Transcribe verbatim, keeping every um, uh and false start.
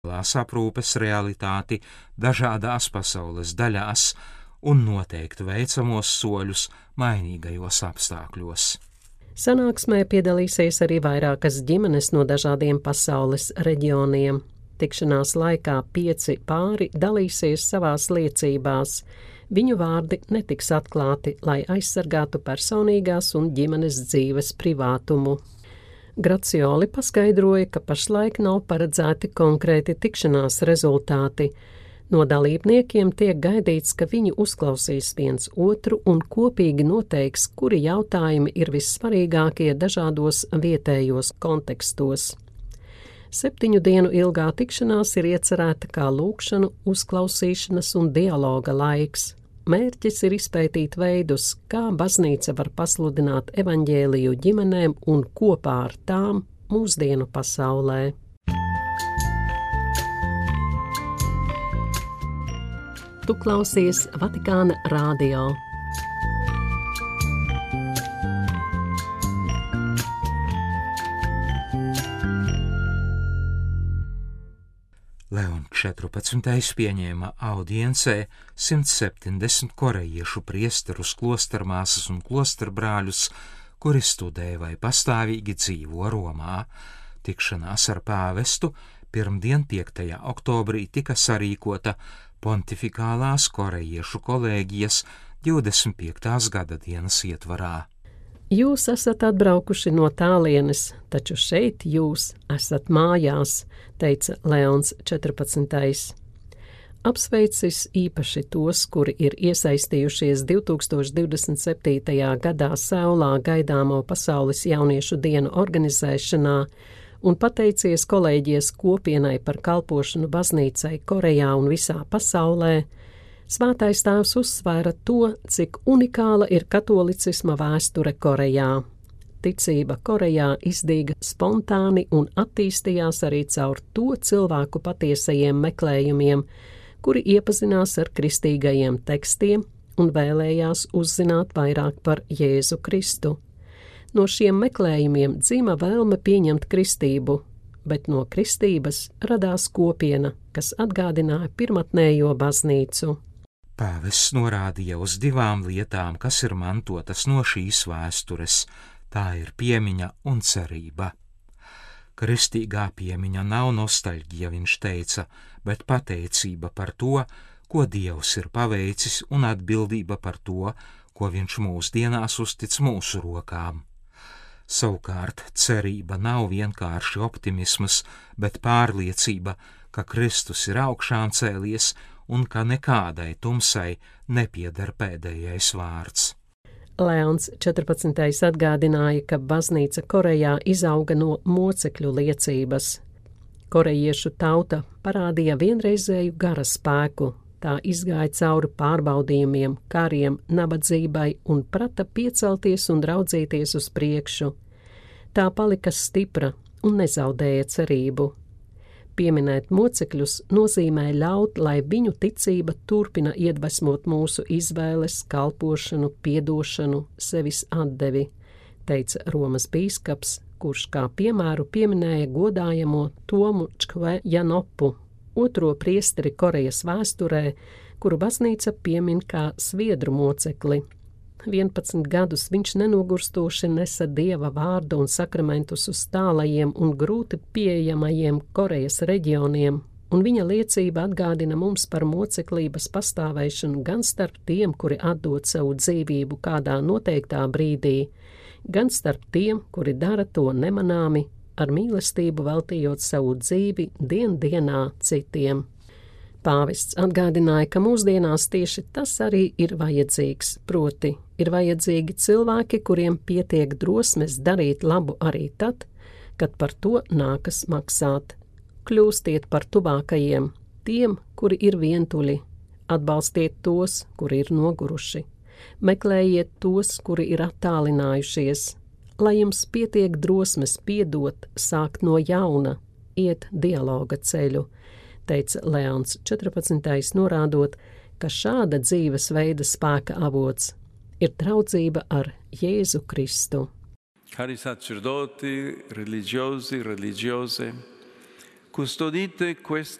veselās aprūpes realitāti dažādās pasaules daļās un noteikti veicamos soļus mainīgajos apstākļos. Sanāksmē piedalīsies arī vairākas ģimenes no dažādiem pasaules reģioniem. Tikšanās laikā pieci pāri dalīsies savās liecībās. Viņu vārdi netiks atklāti, lai aizsargātu personīgās un ģimenes dzīves privātumu. Gracioli paskaidroja, ka pašlaik nav paredzēti konkrēti tikšanās rezultāti. No dalībniekiem tiek gaidīts, ka viņi uzklausīs viens otru un kopīgi noteiks, kuri jautājumi ir vissvarīgākie dažādos vietējos kontekstos. Septiņu dienu ilgā tikšanās ir iecerēta kā lūgšanu, uzklausīšanas un dialoga laiks. Mērķis ir izpētīt veidus, kā baznīca var pasludināt evaņģēliju ģimenēm un kopā ar tām mūsdienu pasaulē. Tu klausies Vatikāna radio. Leons četrpadsmitais pieņēma audiencē simt septiņdesmit korejiešu priesterus, klostermāsas un klosterbrāļus, kuri studē vai pastāvīgi dzīvo Romā. Tikšanās ar pāvestu pirmdien piektajā oktobrī tika sarīkota Pontifikālās korejiešu kolēģijas divdesmit piektās gada dienas ietvarā. Jūs esat atbraukuši no tālienes, taču šeit jūs esat mājās, teica Leons četrpadsmitais. Apsveicis īpaši tos, kuri ir iesaistījušies divtūkstoš divdesmit septītajā gadā Seulā gaidāmo pasaules jauniešu dienu organizēšanā un pateicies kolēģijas kopienai par kalpošanu baznīcai Korejā un visā pasaulē, Svētais tēvs uzsvēra to, cik unikāla ir katolicisma vēsture Korejā. Ticība Korejā izdīga spontāni un attīstījās arī caur to cilvēku patiesajiem meklējumiem, kuri iepazinās ar kristīgajiem tekstiem un vēlējās uzzināt vairāk par Jēzu Kristu. No šiem meklējumiem dzima vēlme pieņemt kristību, bet no kristības radās kopiena, kas atgādināja pirmatnējo baznīcu. Pāvests norādīja uz divām lietām, kas ir mantotas no šīs vēstures. Tā ir piemiņa un cerība. Kristīgā piemiņa nav nostalģija, viņš teica, bet pateicība par to, ko Dievs ir paveicis, un atbildība par to, ko viņš mūsdienās uztic mūsu rokām. Savukārt cerība nav vienkārši optimisms, bet pārliecība, ka Kristus ir augšām cēlies un ka nekādai tumsai nepieder pēdējais vārds. Leons četrpadsmitais atgādināja, ka baznīca Korejā izauga no mocekļu liecības. Korejiešu tauta parādīja vienreizēju gara spēku, tā izgāja cauri pārbaudījumiem, kariem, nabadzībai un prata piecelties un raudzīties uz priekšu. Tā palika stipra un nezaudēja cerību. Pieminēt mocekļus nozīmē ļaut, lai viņu ticība turpina iedvesmot mūsu izvēles, kalpošanu, piedošanu, sevis atdevi, teica Romas bīskaps, kurš kā piemēru pieminēja godājamo Tomu Čkve Janopu, otro priesteri Korejas vēsturē, kuru baznīca piemin kā sviedru mocekli. vienpadsmit gadus viņš nenogurstoši nesa Dieva vārdu un sakramentus uz tālajiem un grūti pieejamajiem Korejas reģioniem, un viņa liecība atgādina mums par moceklības pastāvēšanu gan starp tiem, kuri atdod savu dzīvību kādā noteiktā brīdī, gan starp tiem, kuri dara to nemanāmi, ar mīlestību veltījot savu dzīvi dien dienā citiem. Pāvests atgādināja, ka mūsdienās tieši tas arī ir vajadzīgs, proti ir vajadzīgi cilvēki, kuriem pietiek drosmes darīt labu arī tad, kad par to nākas maksāt. Kļūstiet par tuvākajiem, tiem, kuri ir vientuļi, atbalstiet tos, kuri ir noguruši, meklējiet tos, kuri ir attālinājušies, lai jums pietiek drosmes piedot, sākt no jauna, iet dialoga ceļu, teica Leons četrpadsmitais, norādot, ka šāda dzīvesveida spēka avots ir draudzība ar Jēzu Kristu. Cari sacerdoti, religiosi, religiose, custodite quest